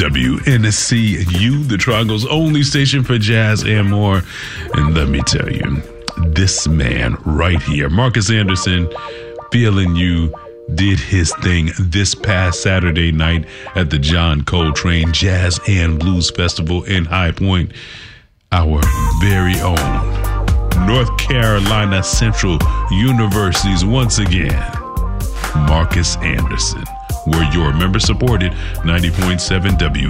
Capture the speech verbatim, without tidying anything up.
W N C U, the Triangle's only station for jazz and more. And let me tell you, this man right here, Marcus Anderson, Feeling You, did his thing this past Saturday night at the John Coltrane Jazz and Blues Festival in High Point. Our very own North Carolina Central University's once again, Marcus Anderson. We're your member-supported ninety point seven W